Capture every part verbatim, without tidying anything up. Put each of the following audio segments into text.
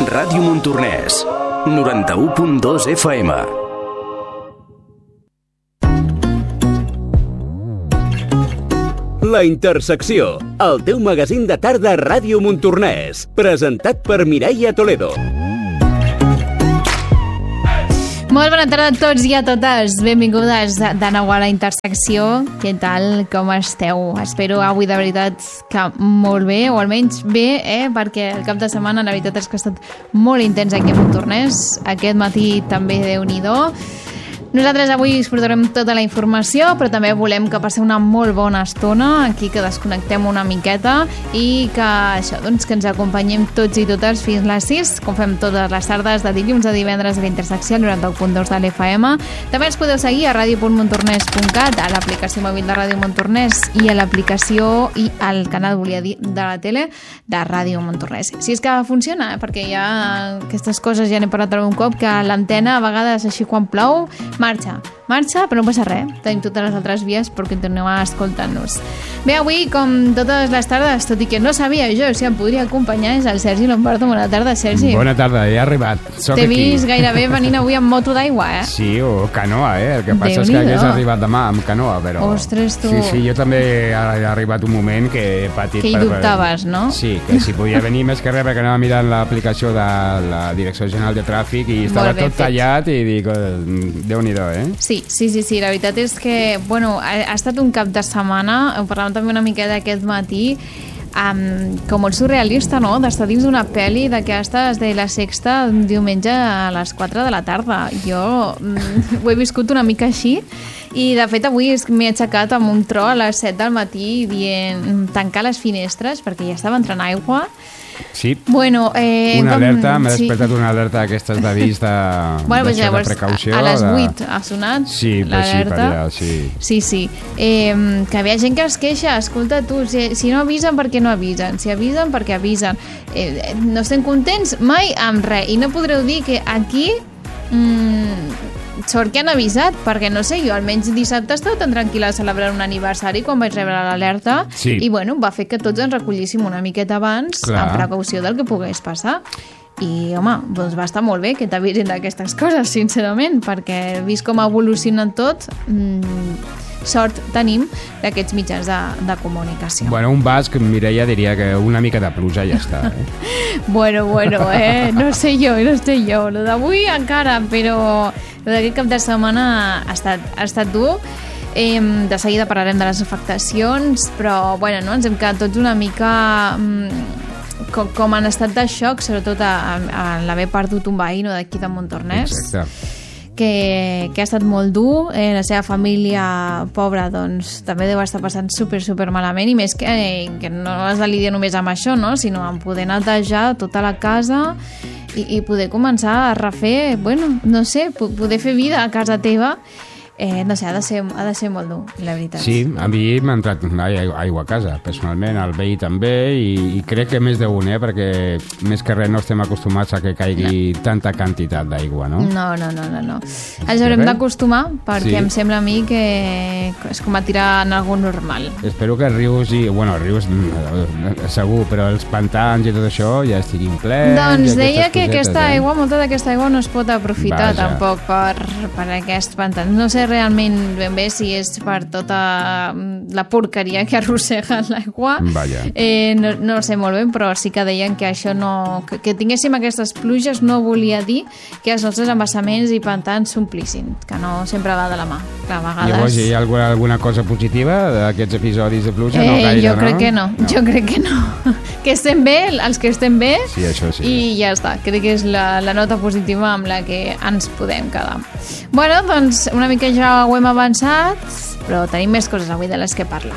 Ràdio Montornès, noranta-u punt dos F M. La Intersecció, el teu magazín de tarda a Ràdio Montornès, presentat per Mireia Toledo. Molt bona tarda a tots i a totes. Benvingudes de nou a La Intersecció. Què tal? Com esteu? Espero avui de veritat que molt bé, o almenys bé, eh? Perquè el cap de setmana la veritat és que ha estat molt intens aquí a Montornès. Aquest matí també Déu-n'hi-do. Nosaltres avui us portarem tota la informació, però també volem que passeu una molt bona estona aquí, que desconnectem una miqueta i que això, doncs, que ens acompanyem tots i totes fins les sis, com fem totes les tardes de dilluns a divendres a la Intersecció al noranta-u punt dos de l'F M. També ens podeu seguir a ràdio punt montornès punt cat, a l'aplicació mòbil de Ràdio Montornès i a l'aplicació i al canal, volia dir, de la tele de Ràdio Montornès. Si és que funciona, eh? Perquè ja aquestes coses ja n'he parlat algun cop, que l'antena a vegades així quan plou marxa, marxa, però no passa res. Tenim totes les altres vies per continuar escoltant-nos. Bé, avui, com totes les tardes, tot i que no sabia jo si em podria acompanyar, és el Sergi Lombardo. Bona tarda, Sergi. Bona tarda, ja he arribat. T'he vist gairebé venint avui amb moto d'aigua, eh? Sí, o canoa, eh? El que passa és que hagués arribat demà amb canoa, però... Ostres, tu... Sí, sí, jo també he arribat un moment que he patit... Que hi dubtaves, no? Sí, que si podia venir més que res, perquè anava mirant l'aplicació de la Direcció General de Tràfic i estava tot tallat i dic, Déu-n'hi-do, eh? Sí, sí, sí, sí, la veritat és que, bueno, ha, ha estat un cap de setmana, parlàvem també una miqueta aquest matí, um, com molt surrealista, no?, d'estar dins d'una pel·li d'aquestes de La Sexta un diumenge a les quatre de la tarda. Jo mm, ho he viscut una mica així i, de fet, avui m'he aixecat amb un tro a les set del matí dient tancar les finestres perquè ja estava entrant aigua. Sí, bueno, eh, una com, alerta, m'he sí. despertat una alerta d'aquestes d'avís de, bueno, pues de llavors, precaució. A les de... vuit ha sonat sí, l'alerta. Sí, per allà, sí. Sí, sí. Eh, que hi ha gent que es queixa, escolta tu, si, si no avisen, per què no avisen? Si avisen, per què avisen? Eh, no estem contents mai amb res. I no podreu dir que aquí... Mm, sort que han avisat, perquè no sé, jo almenys dissabte estava tan tranquil·la celebrant un aniversari quan vaig rebre l'alerta sí. i bueno, va fer que tots ens recollíssim una miqueta abans, clar, amb precaució del que pogués passar. I, home, doncs va estar molt bé que t'avisin d'aquestes coses, sincerament, perquè vist com ha evolucionat tot, mmm, sort tenim d'aquests mitjans de, de comunicació. Bueno, un basc, Mireia, diria que una mica de pluja ja està. Eh? bueno, bueno, eh? No sé jo, no sé jo. Lo d'avui encara, però lo d'aquest cap de setmana ha estat, ha estat dur. Eh, de seguida parlarem de les afectacions, però, bueno, no? Ens hem quedat tots una mica... Mm, com, com han estat de xoc, sobretot a, a, a l'haver perdut un veí, no, d'aquí de Montornès. Exacte. Que, que ha estat molt dur, eh, la seva família pobra doncs també deu estar passant super, super malament, i més que, eh, que no has de lidiar només amb això, no? Sinó amb poder netejar tota la casa i, i poder començar a refer, bueno, no sé, poder fer vida a casa teva. Eh, no sé, ha de, ser, ha de ser molt dur, la veritat. Sí, a mi m'ha entrat aigua, aigua a casa, personalment, el veí també, i, i crec que més d'un, eh, perquè més que res no estem acostumats a que caigui no. tanta quantitat d'aigua, no? No, no, no, no. no. Ens haurem d'acostumar, perquè sí. Em sembla a mi que és com a tirar en algú normal. Espero que els rius, i, bueno, els rius segur, però els pantans i tot això ja estiguin plens. Doncs deia que cosetes, aquesta eh? aigua, molta d'aquesta aigua no es pot aprofitar Vaja. tampoc per, per aquests pantans. No sé realment ben bé si és per tota la porqueria que arrossega l'aigua. Eh, no, no ho sé molt bé, però sí que deien que això no... Que, que tinguéssim aquestes pluges no volia dir que els nostres embassaments i pantans s'omplissin, que no sempre va de la mà. Clar, a vegades... Llavors, hi ha alguna, alguna cosa positiva d'aquests episodis de pluja? Eh, no gaire, jo crec no? que no, no, jo crec que no. Que estem bé, els que estem bé, sí, això sí. I ja està. Crec que és la, la nota positiva amb la que ens podem quedar. Bueno, doncs una mica ja ho hem avançat, però tenim més coses avui de les que parlar.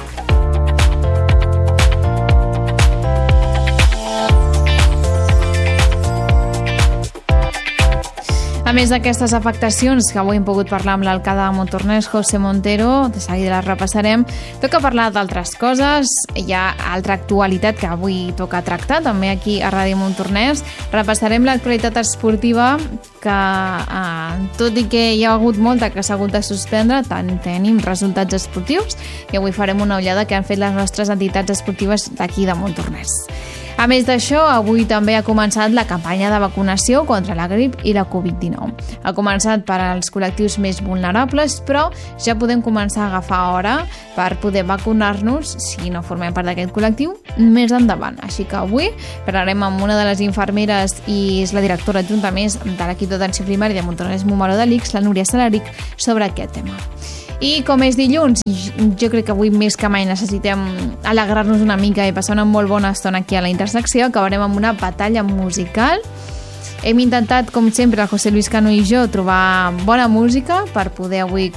A més d'aquestes afectacions que avui hem pogut parlar amb l'alcalde de Montornès, José Montero, de seguida les repassarem, toca parlar d'altres coses. Hi ha altra actualitat que avui toca tractar, també aquí a Ràdio Montornès. Repassarem l'actualitat esportiva que, eh, tot i que hi ha hagut molta que s'ha hagut de suspendre, tant tenim resultats esportius, i avui farem una ullada que han fet les nostres entitats esportives d'aquí de Montornès. A més d'això, avui també ha començat la campanya de vacunació contra la grip i la covid dinou. Ha començat per als col·lectius més vulnerables, però ja podem començar a agafar hora per poder vacunar-nos, si no formem part d'aquest col·lectiu, més endavant. Així que avui parlarem amb una de les infermeres i és la directora adjunta més de l'equip d'atenció primària de Montornès Montmeló de l'I C S, la Núria Salaric, sobre aquest tema. I com és dilluns, jo crec que avui més que mai necessitem alegrar-nos una mica i passar una molt bona estona aquí a la intersecció. Acabarem amb una batalla musical. Hem intentat, com sempre, el José Luis Cano i jo, trobar bona música per poder avui